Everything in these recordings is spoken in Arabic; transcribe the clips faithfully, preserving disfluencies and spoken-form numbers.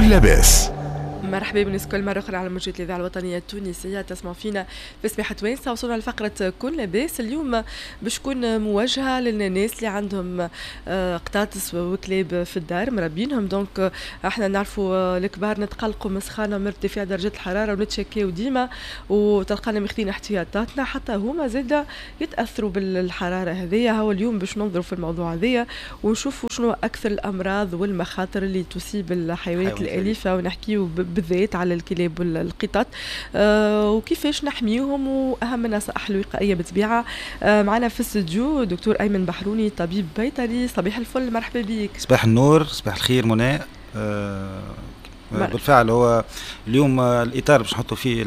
كل لاباس. مرحبا بالناس كل مرة أخرى على موجة الإذاعة الوطنية التونسية، تسمعوا فينا في سماحة وينسا. وصلنا لفقرة كل لاباس اليوم باش تكون موجهة للناس اللي عندهم قطاطس وكلاب في الدار مربينهم. دونك احنا نعرفوا الكبار نتقلقوا من سخانة من ارتفاع درجة الحرارة ونتشكاو ديما وتلقانا ماخذين احتياطاتنا، حتى هما زادا يتأثروا بالحرارة هذيا. هو اليوم باش ننظروا في الموضوع هذيا ونشوفوا شنو أكثر الأمراض والمخاطر اللي تصيب الحيوانات الأليفة، ونحكيوا بالذات على الكلاب والقطط أه وكيفاش نحميوهم واهم النصائح الوقائيه بالطبيعه. أه معنا في الاستوديو دكتور ايمن بحروني طبيب بيطري. صباح الفل، مرحبا بك. صباح النور، صباح الخير منى. أه بالفعل هو اليوم الاطار باش نحطوا فيه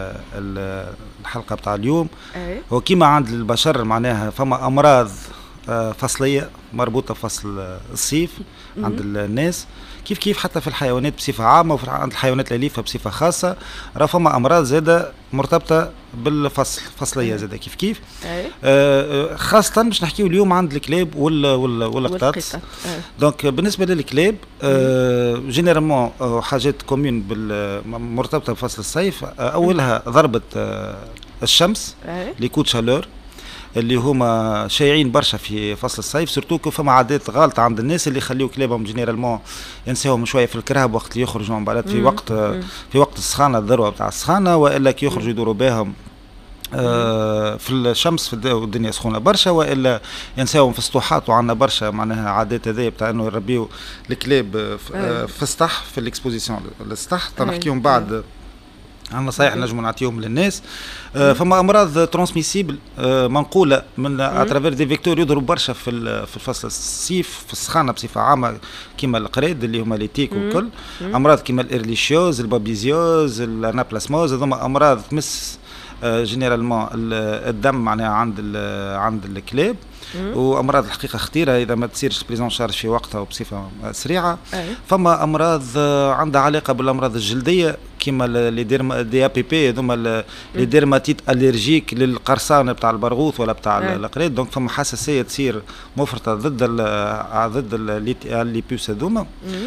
الحلقه بتاع اليوم أي. هو كيما عند البشر معناها فما امراض فصليه مربوطه بفصل الصيف م- عند الناس، كيف كيف حتى في الحيوانات بصفه عامه وفي عند الحيوانات الاليفه بصفه خاصه راه فما امراض زاده مرتبطه بالفصل فصليه زاده كيف كيف آه خاصه باش نحكيو اليوم عند الكلاب وال وال والقطط. دونك بالنسبه للكلاب آه جينيرالمون آه حاجات كومون مرتبطه بفصل الصيف. آه اولها ضربه آه الشمس لي كود شالور اللي هما شائعين برشا في فصل الصيف، سورتو كو فما عادات غالطه عند الناس اللي يخليو كلابهم جينيرالمون ينساوهم شويه في الكرهب وقت اللي يخرجوا من بعد في وقت مم. في وقت السخانه، الذروه بتاع السخانه، والا كي يخرجوا يدوروا بهم آه في الشمس في الدنيا سخونه برشا، والا ينساوهم في السطوحات. وعندنا برشا معناها عادات هذيا بتاع انه يربيو الكلاب في, في السطح في الاكسبوزيسيون للسطح. تنحكيهم بعد عن نصائح نجموا نعطيهم للناس. آه فما امراض ترانسميسيبل آه منقوله من اترافير دي فيكتور يضربوا برشا في في فصل الصيف في السخانه بصفه عامه، كيما القريد اللي هما ليتيك والكل. امراض كيما الارليشيوز، البابيزيوز، الانابلاسموز، هذوما امراض تمس آه جينيرالمون الدم معناها عند عند الكلاب، وامراض الحقيقه خطيره اذا ما تصيرش بريزون شارج في وقتها وبصفه سريعه. أي. فما امراض عندها علاقه بالامراض الجلديه كيما لي ديرما دي بي بي، هذوما لي ديرماتيت الرجيك للقرصان بتاع البرغوث ولا بتاع القريد. دونك فما حساسيه تصير مفرطه ضد ال ضد اللي بيوس هذوما.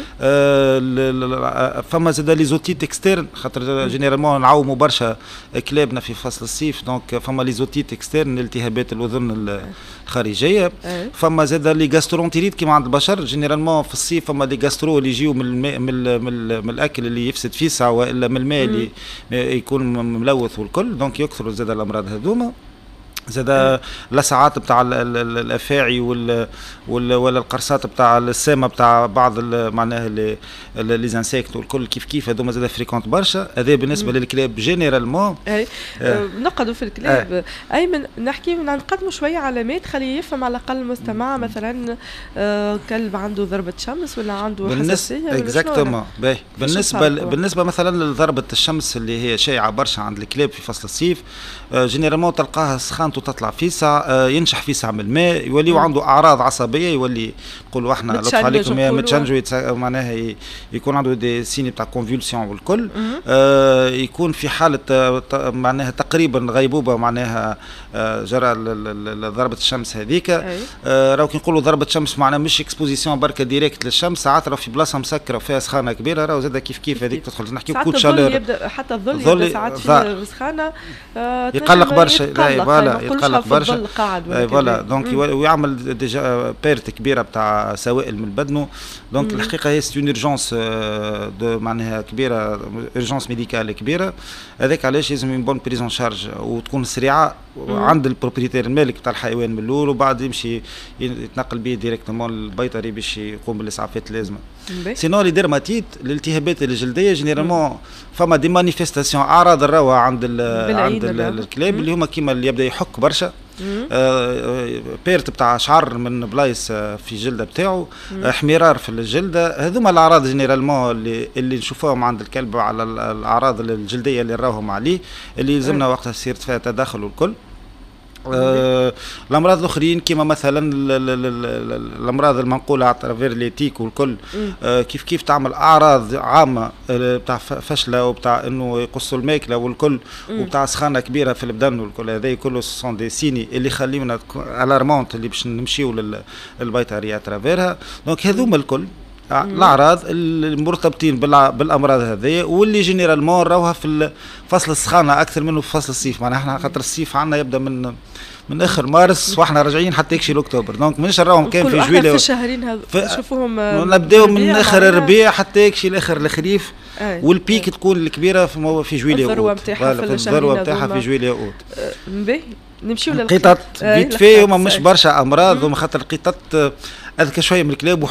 آه فما زاد لي زوتيت اكسترن، خاطر جينيرالمون نعوموا برشا كلابنا في فصل الصيف. دونك فما لي زوتيت اكسترن التهابات الاذن الخارجيه. أي. فما زاد لي غاسترونتيريت كيما عند البشر جينيرالمون في الصيف. فما لي غاسترو اللي يجيو من الماء من, من, من الاكل اللي يفسد فيسع والا من الماء اللي يكون ملوث والكل. دونك يكثروا زاد الامراض هذوما. زاد لسعات بتاع الافاعي وال ولا القرصات بتاع السامه بتاع بعض معناها لي زانسيكت والكل كيف كيف هذوما زاد فريكونت برشا. هذا بالنسبه مم. للكلاب جينيرالمون. اي آه. نقعدوا في الكلاب آه. ايمن نحكي نقدموا شويه علامات خليه يفهم على الاقل المستمع. مثلا آه كلب عنده ضربه شمس ولا عنده حساسيه اكزاكتومون. باهي بالنسبه بالنسبه مثلا لضربه الشمس اللي هي شائعه برشا عند الكلاب في فصل الصيف. آه جينيرالمون تلقاها سخانته تطلع فيسع، آه ينشح فيسع من الماء، يولي عنده اعراض عصبيه، يولي نقولوا احنا لطف عليكم متشنجوا معناها يكون عنده دي سيني تاع كونفولسيون والكل. آه يكون في حاله معناها تقريبا غيبوبه معناها آه جرى ضربه الشمس هذيك. آه راهو كي نقولوا ضربه شمس معناها مش اكسبوزيسيون بركه ديريكت للشمس، ساعات راه في بلاصه مسكره وفيها سخانه كبيره راهو زاد كيف كيف هذيك تدخل نحكيو كود شالور. يبدا حتى الظل يبدا ساعات في سخانه آه يقلق برشا. لا فوالا يتقلق برشا. فوالا دونك ويعمل ديجا بيرت كبيره بتاع سوائل من بدنه. دونك الحقيقه هي سي اون اورجونس دو معناها كبيره، اورجونس ميديكال كبيره. هذاك علاش لازم اون بون بريزون شارج وتكون سريعه عند البروبريتير المالك تاع الحيوان من الاول، وبعد يمشي يتنقل به ديريكتومون للبيطري باش يقوم بالاسعافات اللازمه. سينو لي ديرماتيت الالتهابات الجلديه جينيرالمون فما دي مانيفيستاسيون اعراض الروعه عند عند الكلاب اللي هما كيما اللي يبدا يحك برشا، آه بيرت بتاع شعر من بلايص في الجلده بتاعه، آه احمرار في الجلده. هذوما الاعراض جينيرالمون اللي اللي نشوفوهم عند الكلب على الاعراض الجلديه اللي نراوهم عليه اللي يلزمنا وقتها يصير فيها تداخل والكل. آه الامراض الاخرين كيما مثلا الامراض المنقوله على ترافير ليتيك والكل. آه كيف كيف تعمل اعراض عامه بتاع فشله وبتاع انه يقصوا الماكله والكل وبتاع سخانه كبيره في البدن والكل. هذا كله سون دي سيني اللي يخليونا الارمونت اللي باش نمشيو للبيطريه ترافيرها. دونك هذوما الكل الاعراض المرتبطين بالامراض هذه، واللي جينيرالمون راوها في فصل السخانه اكثر منه في فصل الصيف. معناها احنا خاطر الصيف عندنا يبدا من من اخر مارس واحنا راجعين حتى يكشي لاكتوبر، دونك مانيش نراهم كان في جويلية. في الشهرين هذو نشوفوهم نبداو من اخر الربيع حتى يكشي لاخر الخريف، والبيك تكون الكبيره في في جويلية. الذروه نتاعها في الذروه نتاعها في جويلية اوت. باهي نمشيو للقطط فيت في هما مش برشا امراض، هما خاطر القطط اذكى شويه من الكلاب